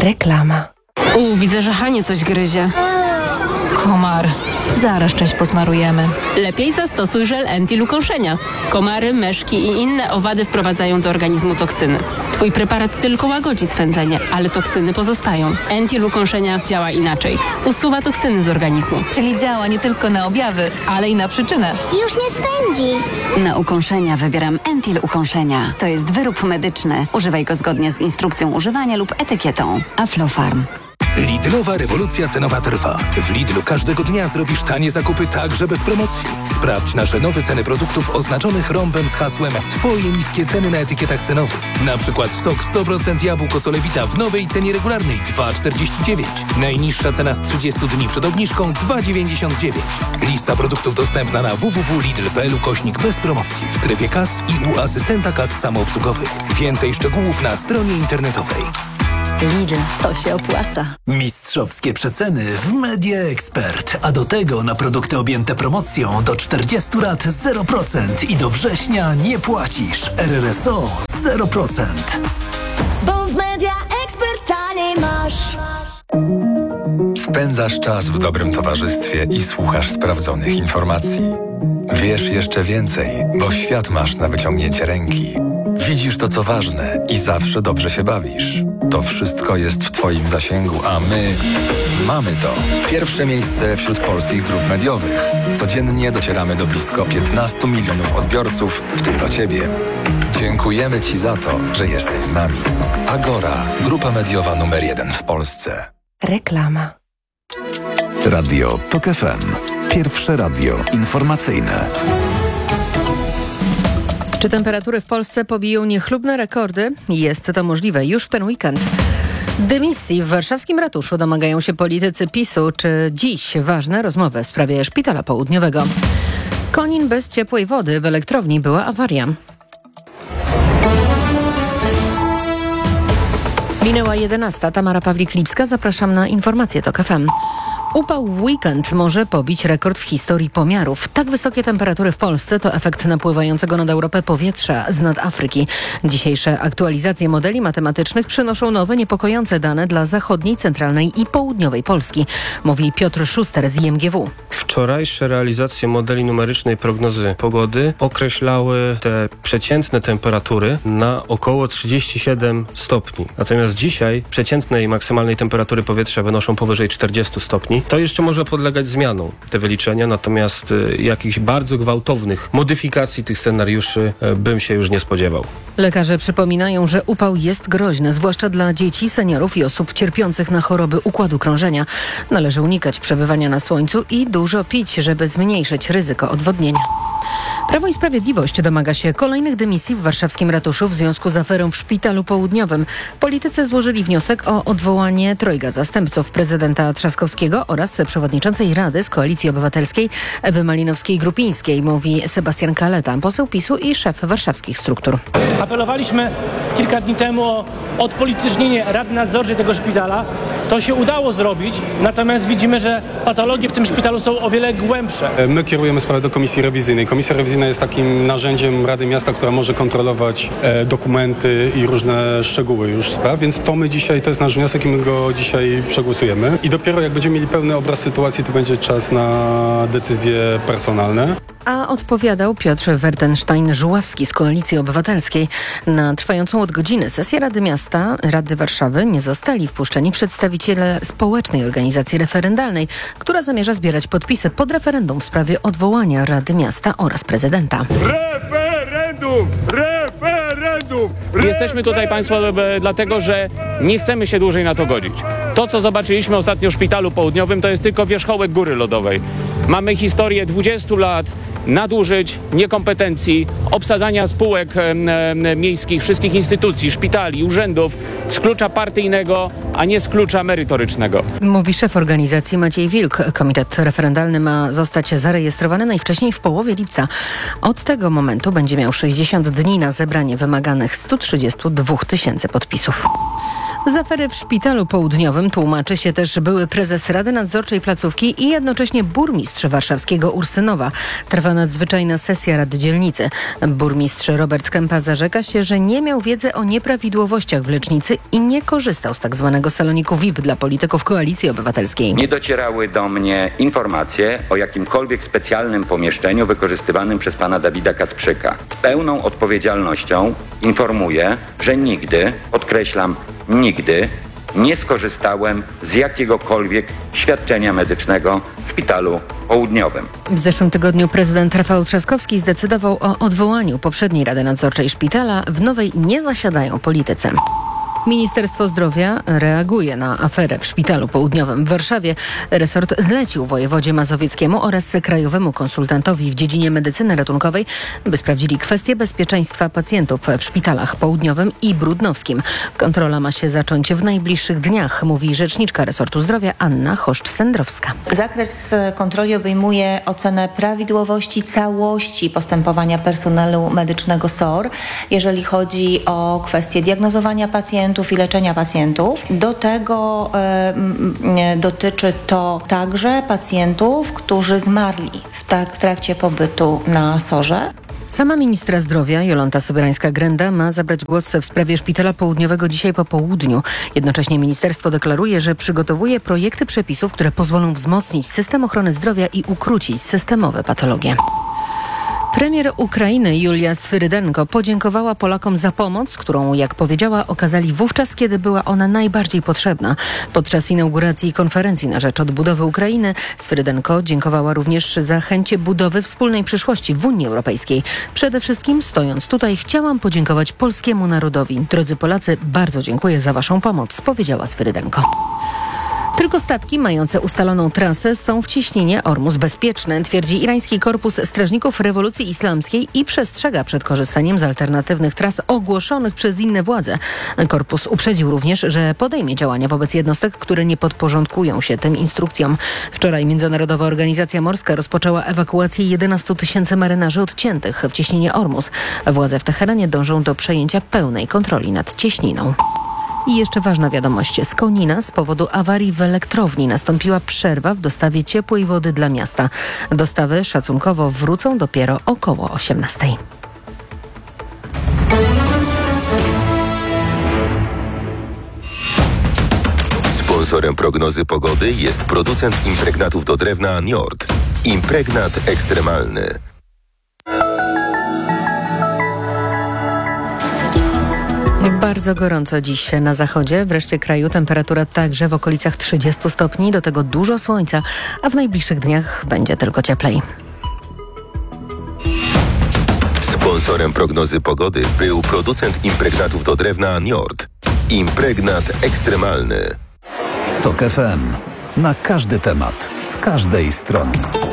Reklama. Widzę, że Hanie coś gryzie. Komar. Zaraz część posmarujemy. Lepiej zastosuj żel Entil ukąszenia. Komary, myszki i inne owady wprowadzają do organizmu toksyny. Twój preparat tylko łagodzi swędzenie, ale toksyny pozostają. Entil ukąszenia działa inaczej. Usuwa toksyny z organizmu. Czyli działa nie tylko na objawy, ale i na przyczynę. Już nie swędzi. Na ukąszenia wybieram Entil ukąszenia. To jest wyrób medyczny. Używaj go zgodnie z instrukcją używania lub etykietą. Aflofarm. Lidlowa rewolucja cenowa trwa. W Lidlu każdego dnia zrobisz tanie zakupy także bez promocji. Sprawdź nasze nowe ceny produktów oznaczonych rąbem z hasłem Twoje niskie ceny na etykietach cenowych. Na przykład sok 100% jabłko Solewita w nowej cenie regularnej 2,49. Najniższa cena z 30 dni przed obniżką 2,99. Lista produktów dostępna na www.lidl.pl/. bez promocji w strefie kas i u asystenta kas samoobsługowych. Więcej szczegółów na stronie internetowej. Lidl, to się opłaca. Mistrzowskie przeceny w Media Expert. A do tego na produkty objęte promocją do 40 lat 0% i do września nie płacisz. RRSO 0%. Bo w Media Expert taniej masz. Spędzasz czas w dobrym towarzystwie i słuchasz sprawdzonych informacji. Wiesz jeszcze więcej, bo świat masz na wyciągnięcie ręki. Widzisz to, co ważne i zawsze dobrze się bawisz. To wszystko jest w Twoim zasięgu, a my mamy to. Pierwsze miejsce wśród polskich grup mediowych. Codziennie docieramy do blisko 15 milionów odbiorców, w tym do Ciebie. Dziękujemy Ci za to, że jesteś z nami. Agora, grupa mediowa numer 1 w Polsce. Reklama. Radio TOK FM. Pierwsze radio informacyjne. Czy temperatury w Polsce pobiją niechlubne rekordy? Jest to możliwe już w ten weekend. Dymisji w warszawskim ratuszu domagają się politycy PiS-u. Czy dziś ważne rozmowy w sprawie szpitala południowego? Konin bez ciepłej wody. W elektrowni była awaria. Minęła 11. Tamara Pawlik-Lipska. Zapraszam na informacje TOK FM. Upał w weekend może pobić rekord w historii pomiarów. Tak wysokie temperatury w Polsce to efekt napływającego nad Europę powietrza z nad Afryki. Dzisiejsze aktualizacje modeli matematycznych przynoszą nowe, niepokojące dane dla zachodniej, centralnej i południowej Polski, mówi Piotr Szuster z IMGW. Wczorajsze realizacje modeli numerycznej prognozy pogody określały te przeciętne temperatury na około 37 stopni. Natomiast dzisiaj przeciętnej i maksymalnej temperatury powietrza wynoszą powyżej 40 stopni. To jeszcze może podlegać zmianom, te wyliczenia, natomiast jakichś bardzo gwałtownych modyfikacji tych scenariuszy bym się już nie spodziewał. Lekarze przypominają, że upał jest groźny, zwłaszcza dla dzieci, seniorów i osób cierpiących na choroby układu krążenia. Należy unikać przebywania na słońcu i dużo pić, żeby zmniejszyć ryzyko odwodnienia. Prawo i Sprawiedliwość domaga się kolejnych dymisji w warszawskim ratuszu w związku z aferą w szpitalu południowym. Politycy złożyli wniosek o odwołanie trojga zastępców prezydenta Trzaskowskiego oraz przewodniczącej Rady z Koalicji Obywatelskiej Ewy Malinowskiej-Grupińskiej, mówi Sebastian Kaleta, poseł PiS-u i szef warszawskich struktur. Apelowaliśmy kilka dni temu o odpolitycznienie Rady Nadzorczej tego szpitala. To się udało zrobić, natomiast widzimy, że patologie w tym szpitalu są o wiele głębsze. My kierujemy sprawę do Komisji Rewizyjnej. Komisja Rewizyjna jest takim narzędziem Rady Miasta, która może kontrolować dokumenty i różne szczegóły już spraw, więc to jest nasz wniosek i my go dzisiaj przegłosujemy. I dopiero jak będziemy mieli pełny obraz sytuacji, to będzie czas na decyzje personalne. A odpowiadał Piotr Werdenstein-Żuławski z Koalicji Obywatelskiej. Na trwającą od godziny sesję Rady Miasta, Rady Warszawy nie zostali wpuszczeni przedstawiciele społecznej organizacji referendalnej, która zamierza zbierać podpisy pod referendum w sprawie odwołania Rady Miasta oraz prezydenta. Referendum! Referendum! Jesteśmy tutaj Państwo dlatego, że nie chcemy się dłużej na to godzić. To, co zobaczyliśmy ostatnio w Szpitalu Południowym, to jest tylko wierzchołek góry lodowej. Mamy historię 20 lat nadużyć, niekompetencji, obsadzania spółek miejskich, wszystkich instytucji, szpitali, urzędów z klucza partyjnego, a nie z klucza merytorycznego. Mówi szef organizacji Maciej Wilk. Komitet referendalny ma zostać zarejestrowany najwcześniej w połowie lipca. Od tego momentu będzie miał 60 dni na zebranie wymaganych 132 000 podpisów. Z afery w Szpitalu Południowym tłumaczy się też były prezes Rady Nadzorczej placówki i jednocześnie burmistrz warszawskiego Ursynowa. Trwa nadzwyczajna sesja Rady Dzielnicy. Burmistrz Robert Kępa zarzeka się, że nie miał wiedzy o nieprawidłowościach w lecznicy i nie korzystał z tak zwanego saloniku VIP dla polityków Koalicji Obywatelskiej. Nie docierały do mnie informacje o jakimkolwiek specjalnym pomieszczeniu wykorzystywanym przez pana Dawida Kacprzyka. Z pełną odpowiedzialnością informuję, że nigdy, podkreślam, nigdy nie skorzystałem z jakiegokolwiek świadczenia medycznego w Szpitalu Południowym. W zeszłym tygodniu prezydent Rafał Trzaskowski zdecydował o odwołaniu poprzedniej Rady Nadzorczej szpitala. W nowej nie zasiadają politycy. Ministerstwo Zdrowia reaguje na aferę w Szpitalu Południowym w Warszawie. Resort zlecił wojewodzie mazowieckiemu oraz krajowemu konsultantowi w dziedzinie medycyny ratunkowej, by sprawdzili kwestie bezpieczeństwa pacjentów w Szpitalach Południowym i Brudnowskim. Kontrola ma się zacząć w najbliższych dniach, mówi rzeczniczka resortu zdrowia Anna Choszcz-Sendrowska. Zakres kontroli obejmuje ocenę prawidłowości całości postępowania personelu medycznego SOR, jeżeli chodzi o kwestie diagnozowania pacjentów i leczenia pacjentów. Do tego dotyczy to także pacjentów, którzy zmarli w trakcie pobytu na SOR-ze. Sama ministra zdrowia Jolanta Sobierańska-Grenda ma zabrać głos w sprawie Szpitala Południowego dzisiaj po południu. Jednocześnie ministerstwo deklaruje, że przygotowuje projekty przepisów, które pozwolą wzmocnić system ochrony zdrowia i ukrócić systemowe patologie. Premier Ukrainy Julia Swyrydenko podziękowała Polakom za pomoc, którą, jak powiedziała, okazali wówczas, kiedy była ona najbardziej potrzebna. Podczas inauguracji konferencji na rzecz odbudowy Ukrainy Swyrydenko dziękowała również za chęć budowy wspólnej przyszłości w Unii Europejskiej. Przede wszystkim, stojąc tutaj, chciałam podziękować polskiemu narodowi. Drodzy Polacy, bardzo dziękuję za waszą pomoc, powiedziała Swyrydenko. Tylko statki mające ustaloną trasę są w cieśninie Ormus bezpieczne, twierdzi irański korpus strażników rewolucji islamskiej i przestrzega przed korzystaniem z alternatywnych tras ogłoszonych przez inne władze. Korpus uprzedził również, że podejmie działania wobec jednostek, które nie podporządkują się tym instrukcjom. Wczoraj Międzynarodowa Organizacja Morska rozpoczęła ewakuację 11 000 marynarzy odciętych w cieśninie Ormus. Władze w Teheranie dążą do przejęcia pełnej kontroli nad cieśniną. I jeszcze ważna wiadomość. Z Konina z powodu awarii w elektrowni nastąpiła przerwa w dostawie ciepłej wody dla miasta. Dostawy szacunkowo wrócą dopiero około 18:00. Sponsorem prognozy pogody jest producent impregnatów do drewna Njord. Impregnat ekstremalny. Bardzo gorąco dziś na zachodzie, w reszcie kraju temperatura także w okolicach 30 stopni, do tego dużo słońca, a w najbliższych dniach będzie tylko cieplej. Sponsorem prognozy pogody był producent impregnatów do drewna Njord. Impregnat ekstremalny. TOK FM. Na każdy temat, z każdej strony.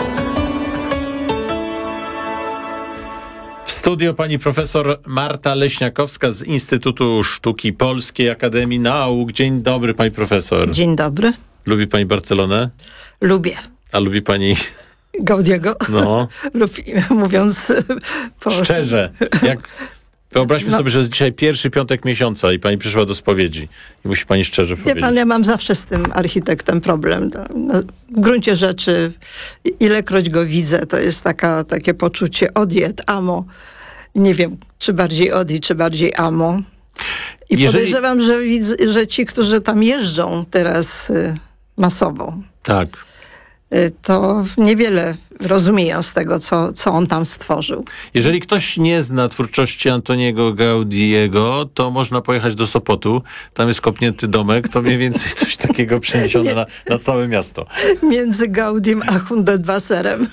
W studio pani profesor Marta Leśniakowska z Instytutu Sztuki Polskiej Akademii Nauk. Dzień dobry, pani profesor. Dzień dobry. Lubi pani Barcelonę? Lubię. A lubi pani... Gaudiego? No. Lubię, mówiąc... Szczerze. Wyobraźmy sobie, że jest dzisiaj pierwszy piątek miesiąca i pani przyszła do spowiedzi. I musi pani szczerze powiedzieć. Wie pan, ja mam zawsze z tym architektem problem. W gruncie rzeczy, ilekroć go widzę, to jest takie poczucie odi et amo. Nie wiem, czy bardziej odi, czy bardziej amo. I podejrzewam, że ci, którzy tam jeżdżą teraz masowo, tak, to niewiele rozumieją z tego, co on tam stworzył. Jeżeli ktoś nie zna twórczości Antoniego Gaudiego, to można pojechać do Sopotu. Tam jest kopnięty domek, to mniej więcej coś takiego przeniesione na całe miasto. Między Gaudim a Hundertwasserem.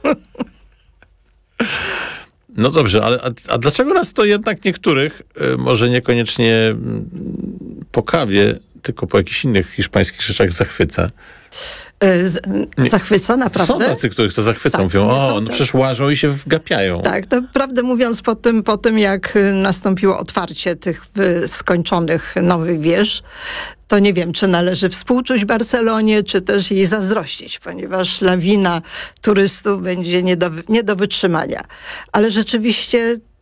No dobrze, a dlaczego nas to jednak niektórych, może niekoniecznie po kawie, tylko po jakichś innych hiszpańskich rzeczach zachwyca? Zachwyca, naprawdę? Są tacy, których to zachwyca. Tak, mówią, no przecież łażą i się wgapiają. Tak, to prawdę mówiąc, po tym jak nastąpiło otwarcie tych skończonych nowych wież, to nie wiem, czy należy współczuć Barcelonie, czy też jej zazdrościć, ponieważ lawina turystów będzie nie do wytrzymania. Ale rzeczywiście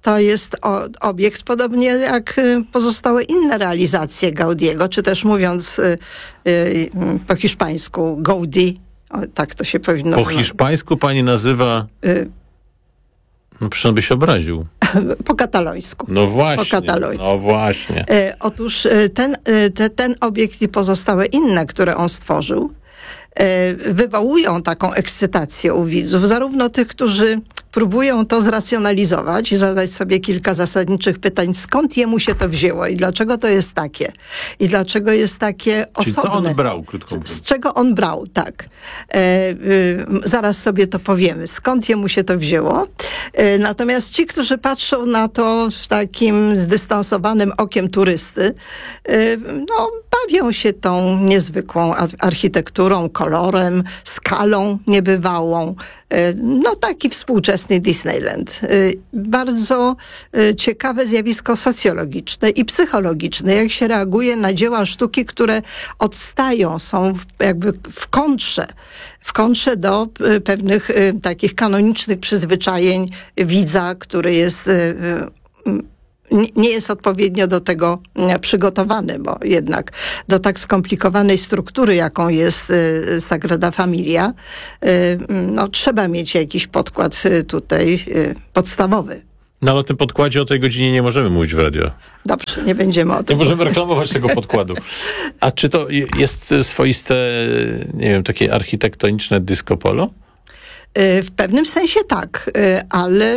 to jest obiekt podobnie jak pozostałe inne realizacje Gaudiego, czy też mówiąc po hiszpańsku Gaudí, tak to się powinno... Po hiszpańsku pani nazywa... No przecież by się obraził. Po katalońsku. No właśnie. Po katalońsku. No właśnie. Otóż ten obiekt i pozostałe inne, które on stworzył, wywołują taką ekscytację u widzów, zarówno tych, którzy próbują to zracjonalizować i zadać sobie kilka zasadniczych pytań, skąd jemu się to wzięło i dlaczego to jest takie. I dlaczego jest takie osobne. Czyli co on brał, krótko mówiąc. Z czego on brał, tak. Zaraz sobie to powiemy, skąd jemu się to wzięło. Natomiast ci, którzy patrzą na to w takim zdystansowanym okiem turysty, no, bawią się tą niezwykłą architekturą, kolorem, skalą niebywałą. No taki współczesny Disneyland. Bardzo ciekawe zjawisko socjologiczne i psychologiczne, jak się reaguje na dzieła sztuki, które odstają, są jakby w kontrze do pewnych takich kanonicznych przyzwyczajeń widza, który jest nie jest odpowiednio do tego przygotowany, bo jednak do tak skomplikowanej struktury, jaką jest Sagrada Familia, no, trzeba mieć jakiś podkład tutaj podstawowy. No ale o tym podkładzie o tej godzinie nie możemy mówić w radio. Dobrze, nie będziemy o tym. Nie możemy reklamować tego podkładu. A czy to jest swoiste, nie wiem, takie architektoniczne disco polo? W pewnym sensie tak, ale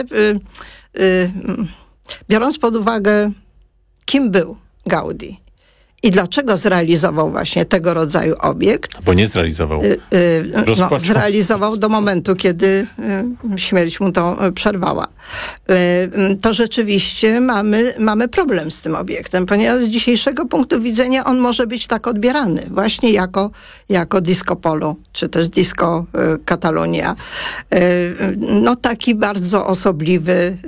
biorąc pod uwagę, kim był Gaudí i dlaczego zrealizował właśnie tego rodzaju obiekt. Bo nie zrealizował. No, zrealizował do momentu, kiedy śmierć mu to przerwała. To rzeczywiście mamy problem z tym obiektem, ponieważ z dzisiejszego punktu widzenia on może być tak odbierany właśnie jako disco polo, czy też disco Catalonia. No taki bardzo osobliwy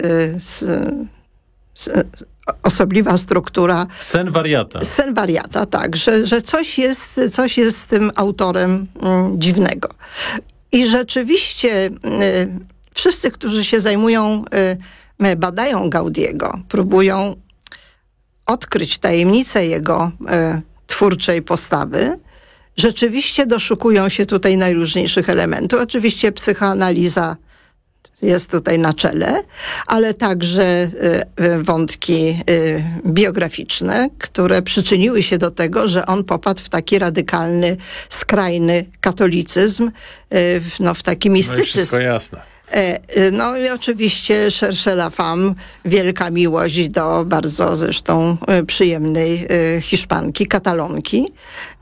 osobliwa struktura. Sen wariata. Sen wariata, tak. Że coś jest z tym autorem dziwnego. I rzeczywiście wszyscy, którzy się zajmują, badają Gaudiego, próbują odkryć tajemnicę jego twórczej postawy, rzeczywiście doszukują się tutaj najróżniejszych elementów. Oczywiście psychoanaliza jest tutaj na czele, ale także wątki biograficzne, które przyczyniły się do tego, że on popadł w taki radykalny, skrajny katolicyzm, w taki mistycyzm. No i wszystko jasne. No i oczywiście Cherchez la femme, wielka miłość do bardzo zresztą przyjemnej Hiszpanki, Katalonki,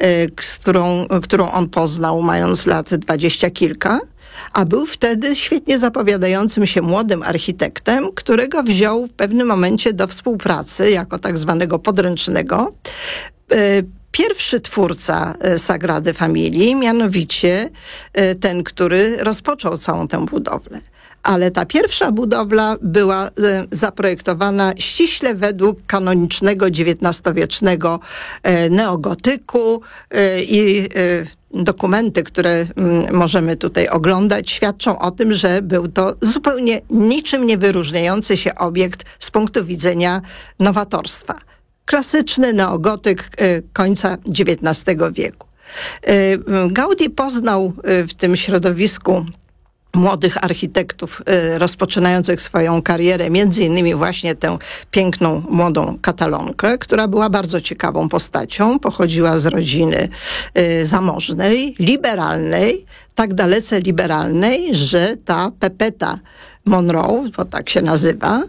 którą on poznał mając lat 20 kilka. A był wtedy świetnie zapowiadającym się młodym architektem, którego wziął w pewnym momencie do współpracy jako tak zwanego podręcznego. Pierwszy twórca Sagrady Familii, mianowicie ten, który rozpoczął całą tę budowlę. Ale ta pierwsza budowla była zaprojektowana ściśle według kanonicznego XIX-wiecznego neogotyku i dokumenty, które możemy tutaj oglądać, świadczą o tym, że był to zupełnie niczym nie wyróżniający się obiekt z punktu widzenia nowatorstwa. Klasyczny neogotyk końca XIX wieku. Gaudí poznał w tym środowisku młodych architektów rozpoczynających swoją karierę, między innymi właśnie tę piękną, młodą Katalonkę, która była bardzo ciekawą postacią, pochodziła z rodziny zamożnej, liberalnej, tak dalece liberalnej, że ta Pepeta Monroe, bo tak się nazywa,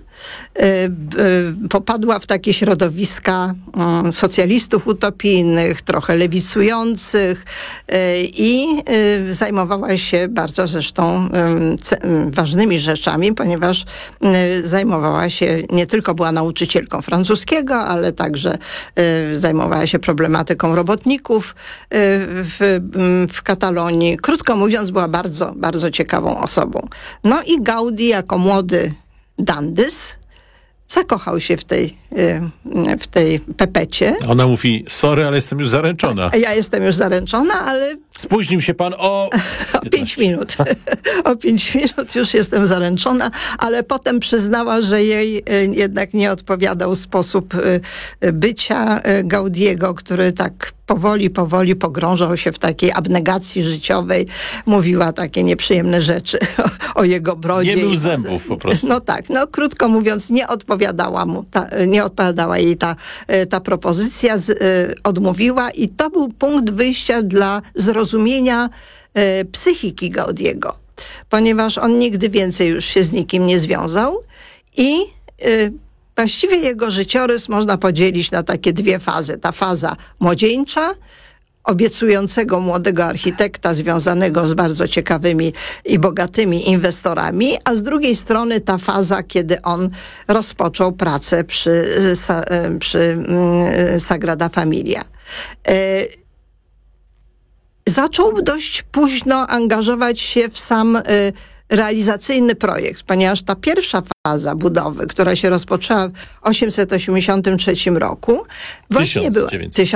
popadła w takie środowiska socjalistów utopijnych, trochę lewicujących i zajmowała się bardzo zresztą ważnymi rzeczami, ponieważ zajmowała się, nie tylko była nauczycielką francuskiego, ale także zajmowała się problematyką robotników w Katalonii. Krótko mówiąc, była bardzo, bardzo ciekawą osobą. No i Gaudí jako młody dandys zakochał się w tej Pepecie. Ona mówi, sorry, ale jestem już zaręczona. Ja jestem już zaręczona, ale Spóźnił się pan o 5 minut. O 5 minut już jestem zaręczona, ale potem przyznała, że jej jednak nie odpowiadał sposób bycia Gaudiego, który tak powoli pogrążał się w takiej abnegacji życiowej. Mówiła takie nieprzyjemne rzeczy o jego brodzie. Nie mył zębów po prostu. No tak, krótko mówiąc, nie odpowiadała jej ta propozycja, odmówiła i to był punkt wyjścia dla zrozumienia psychiki Gaudiego, ponieważ on nigdy więcej już się z nikim nie związał i właściwie jego życiorys można podzielić na takie dwie fazy. Ta faza młodzieńcza, obiecującego młodego architekta związanego z bardzo ciekawymi i bogatymi inwestorami, a z drugiej strony ta faza, kiedy on rozpoczął pracę przy Sagrada Familia. Zaczął dość późno angażować się w sam realizacyjny projekt, ponieważ ta pierwsza faza budowy, która się rozpoczęła w 883 roku, właśnie była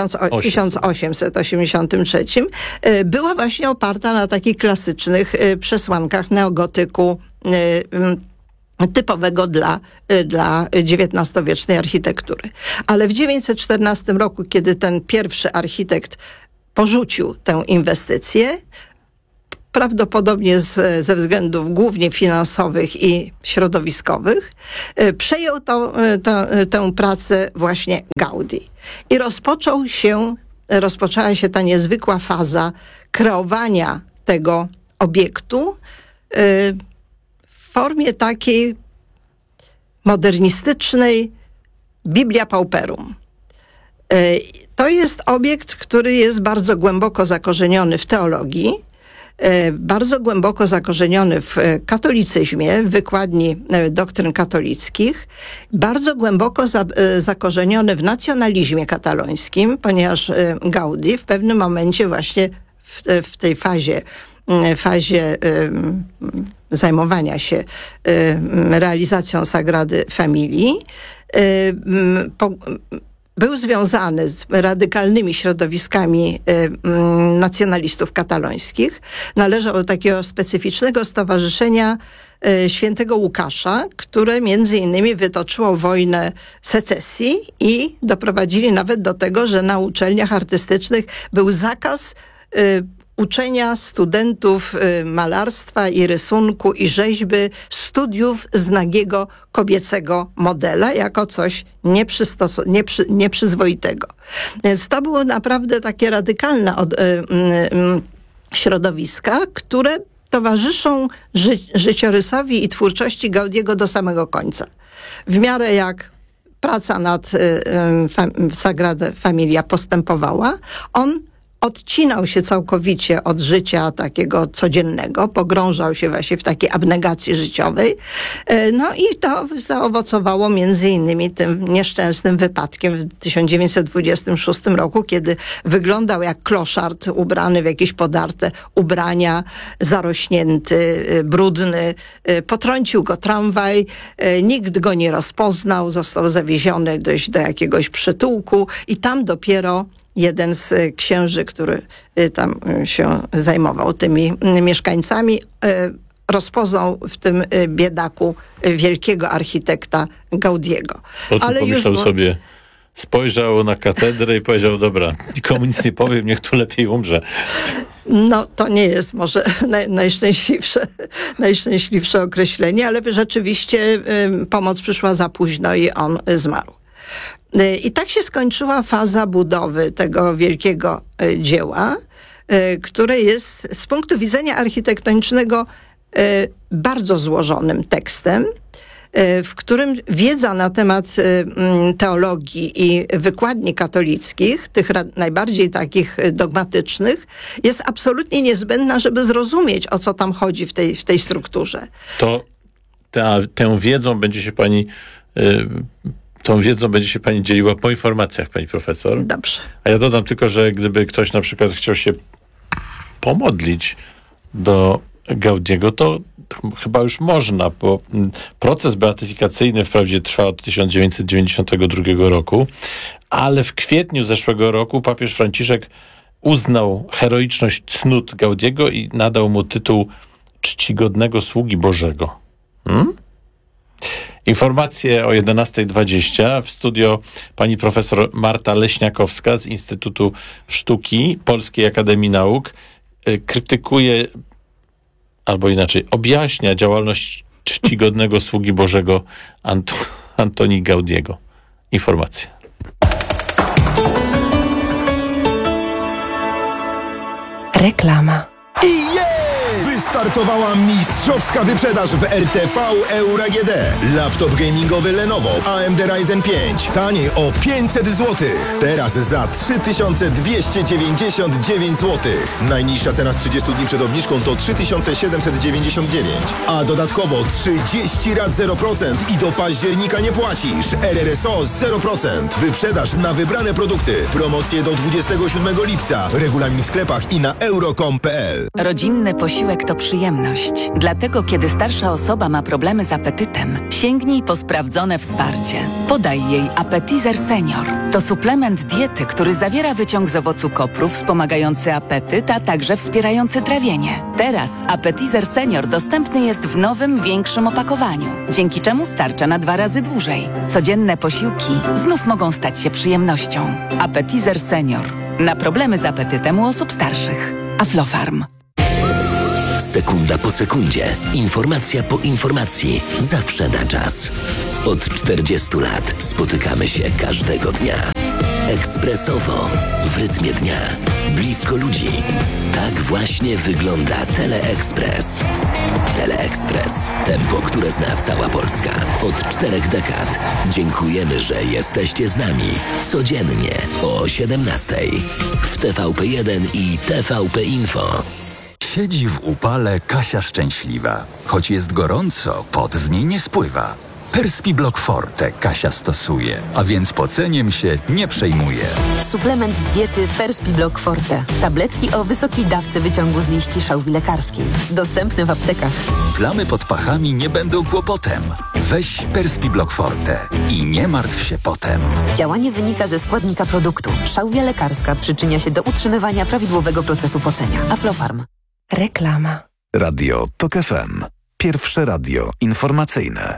1883, była właśnie oparta na takich klasycznych przesłankach neogotyku typowego dla XIX-wiecznej architektury. Ale w 914 roku, kiedy ten pierwszy architekt porzucił tę inwestycję, prawdopodobnie ze względów głównie finansowych i środowiskowych, przejął tę pracę właśnie Gaudí. I rozpoczęła się ta niezwykła faza kreowania tego obiektu w formie takiej modernistycznej Biblia Pauperum. To jest obiekt, który jest bardzo głęboko zakorzeniony w teologii, bardzo głęboko zakorzeniony w katolicyzmie, w wykładni doktryn katolickich, bardzo głęboko zakorzeniony w nacjonalizmie katalońskim, ponieważ Gaudí w pewnym momencie właśnie w tej fazie zajmowania się realizacją Sagrady Familii był związany z radykalnymi środowiskami nacjonalistów katalońskich. Należał do takiego specyficznego stowarzyszenia Świętego Łukasza, które między innymi wytoczyło wojnę secesji i doprowadzili nawet do tego, że na uczelniach artystycznych był zakaz uczenia studentów malarstwa i rysunku i rzeźby, studiów z nagiego kobiecego modela jako coś nieprzyzwoitego. Więc to było naprawdę takie radykalne środowiska, które towarzyszą życiorysowi i twórczości Gaudiego do samego końca. W miarę jak praca nad Sagrada Familia postępowała, on odcinał się całkowicie od życia takiego codziennego, pogrążał się właśnie w takiej abnegacji życiowej. No i to zaowocowało między innymi tym nieszczęsnym wypadkiem w 1926 roku, kiedy wyglądał jak kloszard ubrany w jakieś podarte ubrania, zarośnięty, brudny. Potrącił go tramwaj, nikt go nie rozpoznał, został zawieziony do jakiegoś przytułku i tam dopiero jeden z księży, który tam się zajmował tymi mieszkańcami, rozpoznał w tym biedaku wielkiego architekta Gaudiego. Po czym pomyślał sobie, spojrzał na katedrę i powiedział, dobra, nikomu nic nie powiem, niech tu lepiej umrze. No, to nie jest może najszczęśliwsze określenie, ale rzeczywiście pomoc przyszła za późno i on zmarł. I tak się skończyła faza budowy tego wielkiego dzieła, które jest z punktu widzenia architektonicznego bardzo złożonym tekstem, w którym wiedza na temat teologii i wykładni katolickich, tych najbardziej takich dogmatycznych, jest absolutnie niezbędna, żeby zrozumieć, o co tam chodzi w tej strukturze. To tę wiedzą będzie się pani... Tą wiedzą będzie się pani dzieliła po informacjach, pani profesor. Dobrze. A ja dodam tylko, że gdyby ktoś na przykład chciał się pomodlić do Gaudiego, to chyba już można, bo proces beatyfikacyjny wprawdzie trwa od 1992 roku, ale w kwietniu zeszłego roku papież Franciszek uznał heroiczność cnót Gaudiego i nadał mu tytuł czcigodnego sługi Bożego. Informacje o 11:20. W studio pani profesor Marta Leśniakowska z Instytutu Sztuki Polskiej Akademii Nauk krytykuje, albo inaczej, objaśnia działalność czcigodnego sługi Bożego Antoni Gaudiego. Informacje. Reklama. I jest! Wystartowała mistrzowska wyprzedaż w RTV Euro AGD. Laptop gamingowy Lenovo AMD Ryzen 5. Taniej o 500 zł. Teraz za 3299 zł. Najniższa cena z 30 dni przed obniżką to 3799. A dodatkowo 30 rat 0% i do października nie płacisz. RRSO 0%. Wyprzedaż na wybrane produkty. Promocje do 27 lipca. Regulamin w sklepach i na euro.com.pl. Rodzinny posiłek to przyjemność. Dlatego, kiedy starsza osoba ma problemy z apetytem, sięgnij po sprawdzone wsparcie. Podaj jej Appetizer Senior. To suplement diety, który zawiera wyciąg z owocu kopru wspomagający apetyt, a także wspierający trawienie. Teraz Appetizer Senior dostępny jest w nowym, większym opakowaniu, dzięki czemu starcza na 2 razy dłużej. Codzienne posiłki znów mogą stać się przyjemnością. Appetizer Senior. Na problemy z apetytem u osób starszych. Aflofarm. Sekunda po sekundzie, informacja po informacji, zawsze na czas. Od 40 lat spotykamy się każdego dnia. Ekspresowo, w rytmie dnia, blisko ludzi. Tak właśnie wygląda Teleekspres. Teleekspres. Tempo, które zna cała Polska. Od 4 dekad. Dziękujemy, że jesteście z nami. Codziennie o 17:00 w TVP1 i TVP Info. Siedzi w upale Kasia szczęśliwa. Choć jest gorąco, pot z niej nie spływa. Perspiblock Forte Kasia stosuje, a więc poceniem się nie przejmuje. Suplement diety Perspiblock Forte. Tabletki o wysokiej dawce wyciągu z liści szałwi lekarskiej. Dostępny w aptekach. Plamy pod pachami nie będą kłopotem. Weź Perspiblock Forte i nie martw się potem. Działanie wynika ze składnika produktu. Szałwia lekarska przyczynia się do utrzymywania prawidłowego procesu pocenia. Aflofarm. Reklama. Radio TOK FM. Pierwsze radio informacyjne.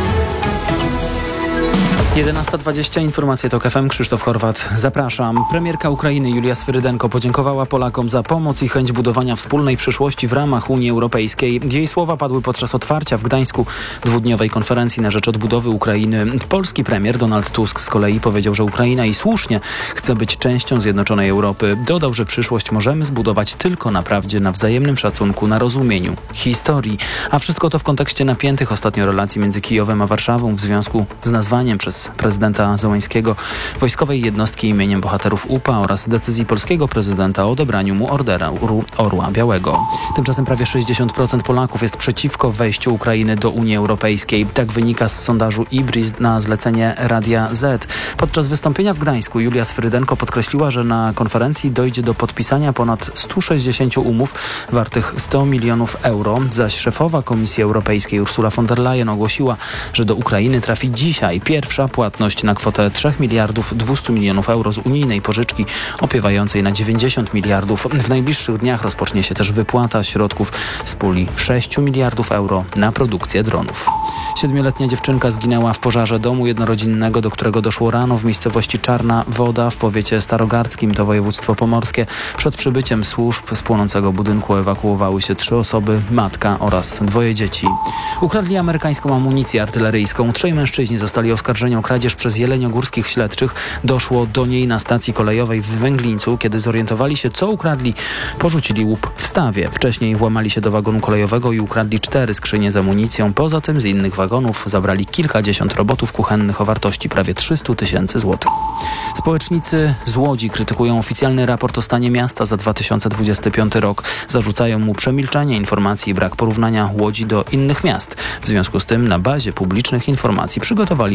11:20, informacje TOK FM, Krzysztof Horwat. Zapraszam. Premierka Ukrainy Julia Swyrydenko podziękowała Polakom za pomoc i chęć budowania wspólnej przyszłości w ramach Unii Europejskiej. Jej słowa padły podczas otwarcia w Gdańsku dwudniowej konferencji na rzecz odbudowy Ukrainy. Polski premier Donald Tusk z kolei powiedział, że Ukraina i słusznie chce być częścią zjednoczonej Europy. Dodał, że przyszłość możemy zbudować tylko na prawdzie, na wzajemnym szacunku, na rozumieniu historii. A wszystko to w kontekście napiętych ostatnio relacji między Kijowem a Warszawą w związku z nazwaniem przez prezydenta Zełańskiego wojskowej jednostki imieniem bohaterów UPA oraz decyzji polskiego prezydenta o odebraniu mu ordera Orła Białego. Tymczasem prawie 60% Polaków jest przeciwko wejściu Ukrainy do Unii Europejskiej. Tak wynika z sondażu IBRIS na zlecenie Radia Z. Podczas wystąpienia w Gdańsku Julia Swyrydenko podkreśliła, że na konferencji dojdzie do podpisania ponad 160 umów wartych 100 milionów euro, zaś szefowa Komisji Europejskiej Ursula von der Leyen ogłosiła, że do Ukrainy trafi dzisiaj pierwsza płatność na kwotę 3 miliardów 200 milionów euro z unijnej pożyczki opiewającej na 90 miliardów. W najbliższych dniach rozpocznie się też wypłata środków z puli 6 miliardów euro na produkcję dronów. 7-letnia dziewczynka zginęła w pożarze domu jednorodzinnego, do którego doszło rano w miejscowości Czarna Woda w powiecie starogardzkim, to województwo pomorskie. Przed przybyciem służb z płonącego budynku ewakuowały się 3 osoby, matka oraz 2 dzieci. Ukradli amerykańską amunicję artyleryjską. 3 mężczyźni zostali oskarżeni o kradzież przez jeleniogórskich śledczych. Doszło do niej na stacji kolejowej w Węglińcu. Kiedy zorientowali się, co ukradli, porzucili łup w stawie. Wcześniej włamali się do wagonu kolejowego i ukradli 4 skrzynie z amunicją. Poza tym z innych wagonów zabrali kilkadziesiąt robotów kuchennych o wartości prawie 300 000 złotych. Społecznicy z Łodzi krytykują oficjalny raport o stanie miasta za 2025 rok. Zarzucają mu przemilczanie informacji i brak porównania Łodzi do innych miast. W związku z tym na bazie publicznych informacji przygotowali własny dokument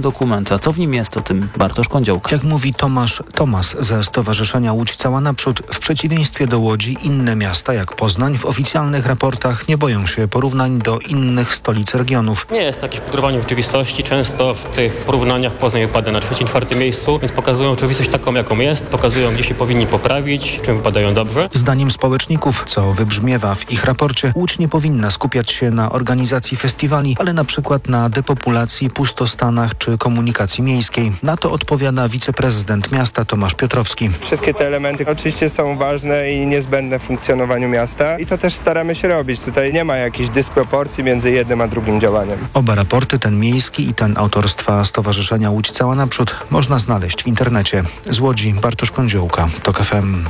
dokument, a co w nim jest, o tym Bartosz Kądziołka. Jak mówi Tomasz ze Stowarzyszenia Łódź Cała Naprzód, w przeciwieństwie do Łodzi inne miasta jak Poznań w oficjalnych raportach nie boją się porównań do innych stolic regionów. Nie jest jakieś pudrowanie rzeczywistości. Często w tych porównaniach Poznań wypada na 3., 4. miejscu, więc pokazują rzeczywistość taką, jaką jest, pokazują, gdzie się powinni poprawić, w czym wypadają dobrze. Zdaniem społeczników, co wybrzmiewa w ich raporcie, Łódź nie powinna skupiać się na organizacji festiwali, ale na przykład na depopulacji, pustostanach czy komunikacji miejskiej. Na to odpowiada wiceprezydent miasta Tomasz Piotrowski. Wszystkie te elementy oczywiście są ważne i niezbędne w funkcjonowaniu miasta i to też staramy się robić. Tutaj nie ma jakichś dysproporcji między jednym a drugim działaniem. Oba raporty, ten miejski i ten autorstwa Stowarzyszenia Łódź Cała Naprzód, można znaleźć w internecie. Z Łodzi Bartosz Kądziołka, TOK FM.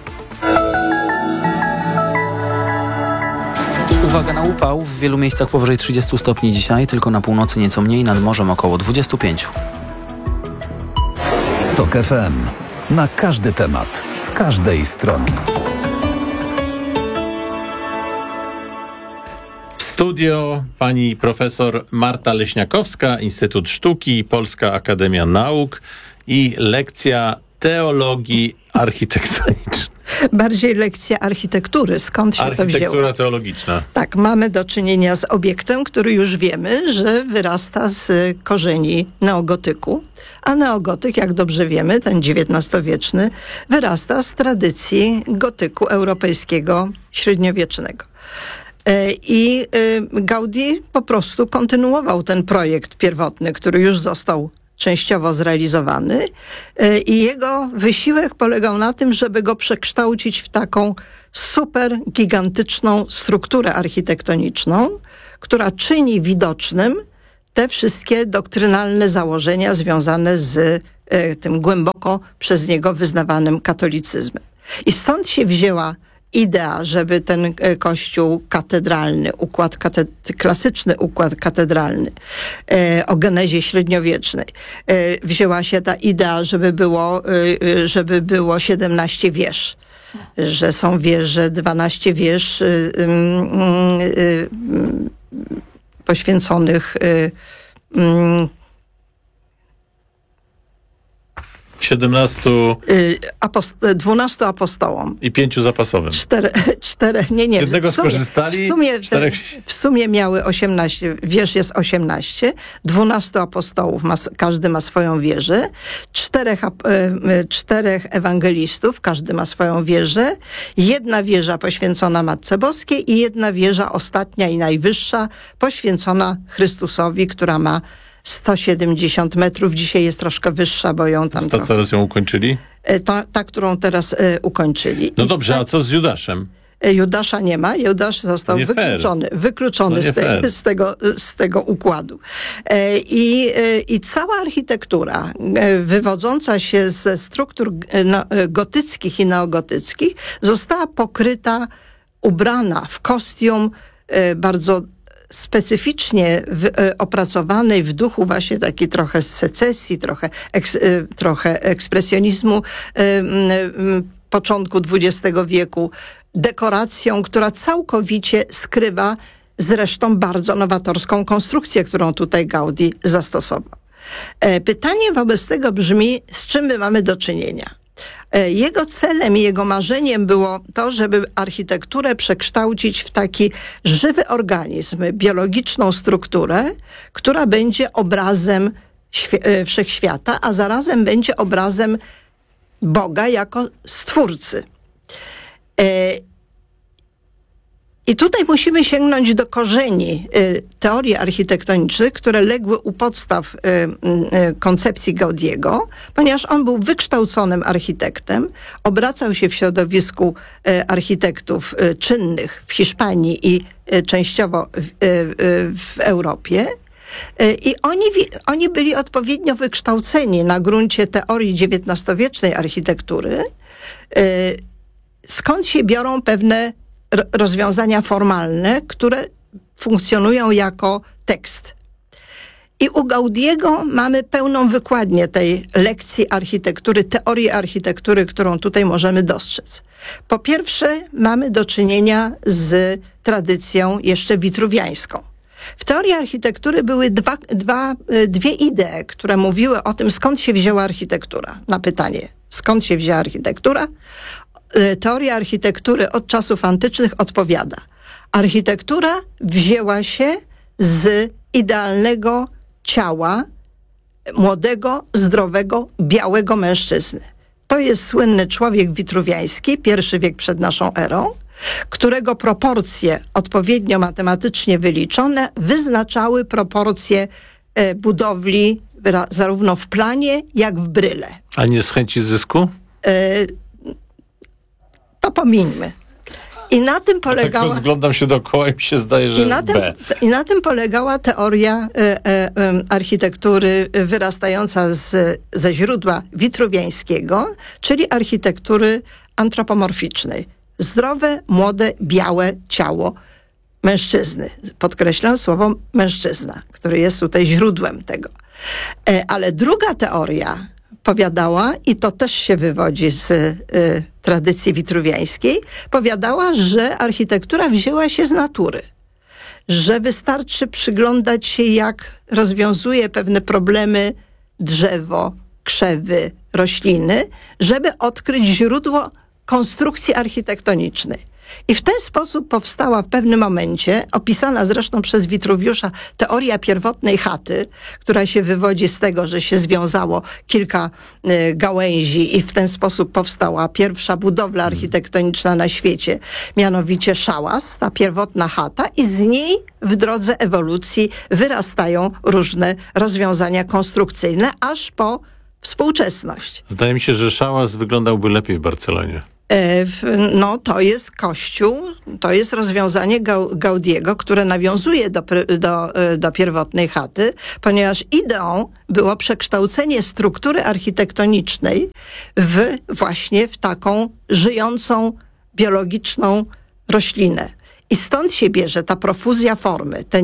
Uwaga na upał, w wielu miejscach powyżej 30 stopni dzisiaj, tylko na północy nieco mniej, nad morzem około 25. TOK FM. Na każdy temat, z każdej strony. W studio pani profesor Marta Leśniakowska, Instytut Sztuki, Polska Akademia Nauk i lekcja teologii architektonicznej. Bardziej lekcja architektury. Skąd się to wzięło? Architektura teologiczna. Tak, mamy do czynienia z obiektem, który już wiemy, że wyrasta z korzeni neogotyku. A neogotyk, jak dobrze wiemy, ten XIX-wieczny, wyrasta z tradycji gotyku europejskiego średniowiecznego. I Gaudí po prostu kontynuował ten projekt pierwotny, który już został częściowo zrealizowany i jego wysiłek polegał na tym, żeby go przekształcić w taką super gigantyczną strukturę architektoniczną, która czyni widocznym te wszystkie doktrynalne założenia związane z tym głęboko przez niego wyznawanym katolicyzmem. I stąd się wzięła idea, żeby ten kościół katedralny, klasyczny układ katedralny o genezie średniowiecznej, wzięła się ta idea, żeby było 17 wież, że są wieże, 12 wież poświęconych 12 apostołom. I 5 zapasowym. 4, nie. Jednego skorzystali, w sumie miały 18, wież jest 18, 12 apostołów, każdy ma swoją wieżę, 4 ewangelistów, każdy ma swoją wieżę, 1 wieża poświęcona Matce Boskiej i 1 wieża ostatnia i najwyższa poświęcona Chrystusowi, która ma 170 metrów. Dzisiaj jest troszkę wyższa, bo ją tam... Teraz ją ukończyli? Ta, którą teraz ukończyli. No dobrze, a co z Judaszem? Judasza nie ma. Judasz został wykluczony z tego układu. I cała architektura wywodząca się ze struktur gotyckich i neogotyckich została pokryta, ubrana w kostium bardzo specyficznie opracowanej w duchu właśnie takiej trochę secesji, trochę ekspresjonizmu początku XX wieku, dekoracją, która całkowicie skrywa zresztą bardzo nowatorską konstrukcję, którą tutaj Gaudí zastosował. Pytanie wobec tego brzmi, z czym my mamy do czynienia? Jego celem i jego marzeniem było to, żeby architekturę przekształcić w taki żywy organizm, biologiczną strukturę, która będzie obrazem wszechświata, a zarazem będzie obrazem Boga jako Stwórcy. I tutaj musimy sięgnąć do korzeni teorii architektonicznych, które legły u podstaw koncepcji Gaudiego, ponieważ on był wykształconym architektem, obracał się w środowisku architektów czynnych w Hiszpanii i częściowo w Europie. I oni byli odpowiednio wykształceni na gruncie teorii XIX-wiecznej architektury, skąd się biorą pewne rozwiązania formalne, które funkcjonują jako tekst. I u Gaudiego mamy pełną wykładnię tej lekcji architektury, teorii architektury, którą tutaj możemy dostrzec. Po pierwsze, mamy do czynienia z tradycją jeszcze witruwiańską. W teorii architektury były dwie idee, które mówiły o tym, skąd się wzięła architektura. Na pytanie, skąd się wzięła architektura? Teoria architektury od czasów antycznych odpowiada. Architektura wzięła się z idealnego ciała młodego, zdrowego, białego mężczyzny. To jest słynny człowiek witruwiański, I wiek przed naszą erą, którego proporcje odpowiednio matematycznie wyliczone wyznaczały proporcje budowli zarówno w planie, jak w bryle. A nie z chęci zysku? To pomińmy. I na tym polegała... Tak rozglądam się dookoła i mi się zdaje, że B. I na tym polegała teoria architektury wyrastająca ze źródła witruwiańskiego, czyli architektury antropomorficznej. Zdrowe, młode, białe ciało mężczyzny. Podkreślam słowo mężczyzna, który jest tutaj źródłem tego. Ale druga teoria powiadała, i to też się wywodzi z tradycji witruwiańskiej, powiadała, że architektura wzięła się z natury. Że wystarczy przyglądać się, jak rozwiązuje pewne problemy drzewo, krzewy, rośliny, żeby odkryć źródło konstrukcji architektonicznej. I w ten sposób powstała w pewnym momencie, opisana zresztą przez Witruwiusza, teoria pierwotnej chaty, która się wywodzi z tego, że się związało kilka gałęzi i w ten sposób powstała pierwsza budowla architektoniczna na świecie, mianowicie szałas, ta pierwotna chata, i z niej w drodze ewolucji wyrastają różne rozwiązania konstrukcyjne, aż po współczesność. Zdaje mi się, że szałas wyglądałby lepiej w Barcelonie. No, to jest kościół, to jest rozwiązanie Gaudiego, które nawiązuje do pierwotnej chaty, ponieważ ideą było przekształcenie struktury architektonicznej właśnie w taką żyjącą, biologiczną roślinę. I stąd się bierze ta profuzja formy, te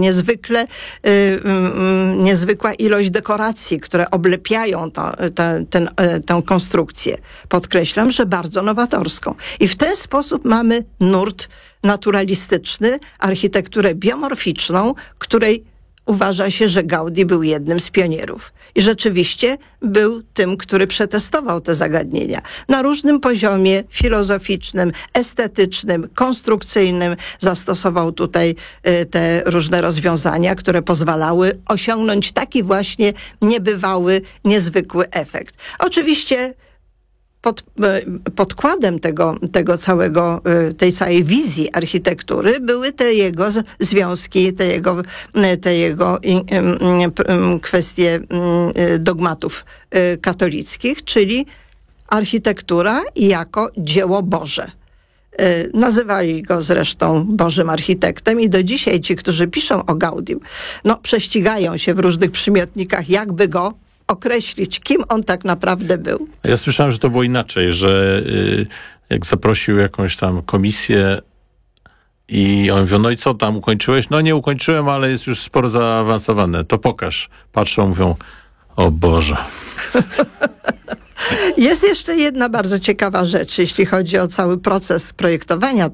niezwykła ilość dekoracji, które oblepiają tę konstrukcję. Podkreślam, że bardzo nowatorską. I w ten sposób mamy nurt naturalistyczny, architekturę biomorficzną, której uważa się, że Gaudí był jednym z pionierów. I rzeczywiście był tym, który przetestował te zagadnienia. Na różnym poziomie filozoficznym, estetycznym, konstrukcyjnym zastosował tutaj te różne rozwiązania, które pozwalały osiągnąć taki właśnie niebywały, niezwykły efekt. Oczywiście podkładem tej całej wizji architektury były te jego związki, te jego kwestie dogmatów katolickich, czyli architektura jako dzieło Boże. Nazywali go zresztą Bożym architektem i do dzisiaj ci, którzy piszą o Gaudim, prześcigają się w różnych przymiotnikach, jakby go określić, kim on tak naprawdę był. Ja słyszałem, że to było inaczej, że jak zaprosił jakąś tam komisję i on mówił, no i co tam, ukończyłeś? No nie ukończyłem, ale jest już sporo zaawansowane. To pokaż. Patrzą, mówią, o Boże. Jest jeszcze jedna bardzo ciekawa rzecz, jeśli chodzi o cały proces projektowania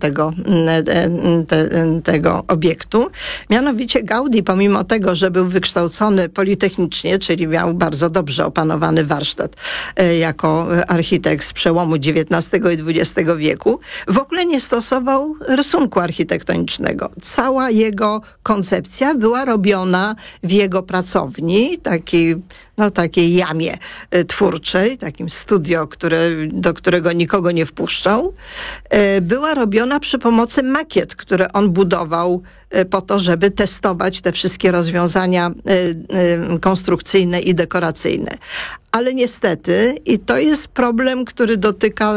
tego obiektu. Mianowicie Gaudí, pomimo tego, że był wykształcony politechnicznie, czyli miał bardzo dobrze opanowany warsztat jako architekt z przełomu XIX i XX wieku, w ogóle nie stosował rysunku architektonicznego. Cała jego koncepcja była robiona w jego pracowni, takiej jamie twórczej, takim studio, do którego nikogo nie wpuszczał, była robiona przy pomocy makiet, które on budował po to, żeby testować te wszystkie rozwiązania konstrukcyjne i dekoracyjne. Ale niestety, i to jest problem, który dotyka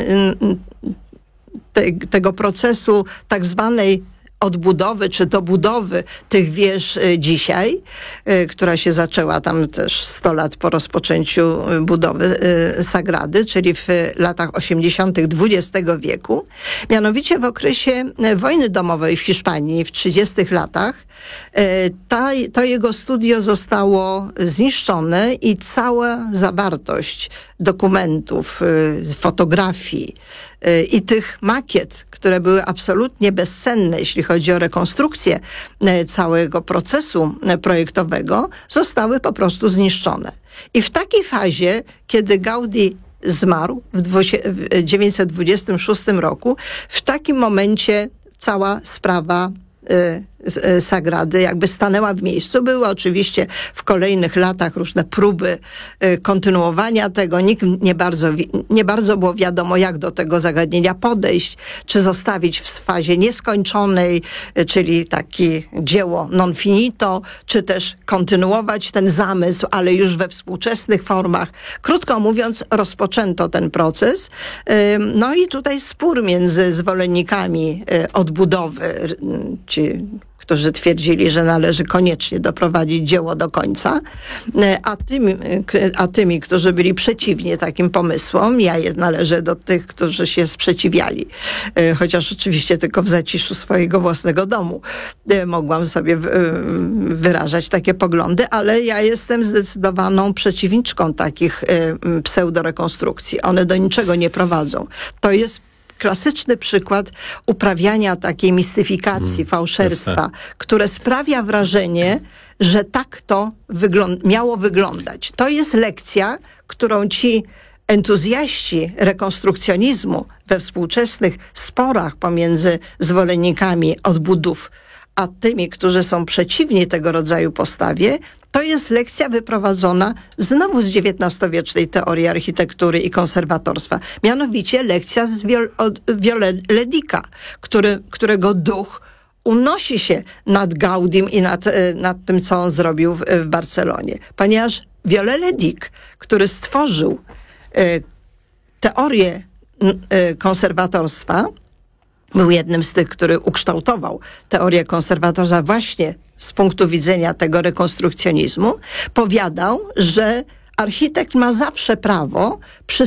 tego procesu tak zwanej odbudowy czy dobudowy tych wież dzisiaj, która się zaczęła tam też 100 lat po rozpoczęciu budowy Sagrady, czyli w latach 80. XX wieku. Mianowicie w okresie wojny domowej w Hiszpanii w 30 latach To jego studio zostało zniszczone i cała zawartość dokumentów, fotografii i tych makiet, które były absolutnie bezcenne, jeśli chodzi o rekonstrukcję całego procesu projektowego, zostały po prostu zniszczone. I w takiej fazie, kiedy Gaudí zmarł w 1926 roku, w takim momencie cała sprawa Sagrady jakby stanęła w miejscu. Były oczywiście w kolejnych latach różne próby kontynuowania tego. Nikt nie bardzo było wiadomo, jak do tego zagadnienia podejść, czy zostawić w fazie nieskończonej, czyli takie dzieło non finito, czy też kontynuować ten zamysł, ale już we współczesnych formach. Krótko mówiąc, rozpoczęto ten proces. No i tutaj spór między zwolennikami odbudowy, którzy twierdzili, że należy koniecznie doprowadzić dzieło do końca, a tymi, którzy byli przeciwni takim pomysłom. Ja należę do tych, którzy się sprzeciwiali. Chociaż oczywiście tylko w zaciszu swojego własnego domu mogłam sobie wyrażać takie poglądy, ale ja jestem zdecydowaną przeciwniczką takich pseudorekonstrukcji. One do niczego nie prowadzą. To jest klasyczny przykład uprawiania takiej mistyfikacji, fałszerstwa, które sprawia wrażenie, że tak to miało wyglądać. To jest lekcja, którą ci entuzjaści rekonstrukcjonizmu we współczesnych sporach pomiędzy zwolennikami odbudów a tymi, którzy są przeciwni tego rodzaju postawie, to jest lekcja wyprowadzona znowu z XIX-wiecznej teorii architektury i konserwatorstwa. Mianowicie lekcja z Viollet-le-Duca, którego duch unosi się nad Gaudim i nad tym, co on zrobił w Barcelonie. Ponieważ Viollet-le-Duc, który stworzył teorię konserwatorstwa, był jednym z tych, który ukształtował teorię konserwatorstwa właśnie z punktu widzenia tego rekonstrukcjonizmu, powiadał, że architekt ma zawsze prawo przy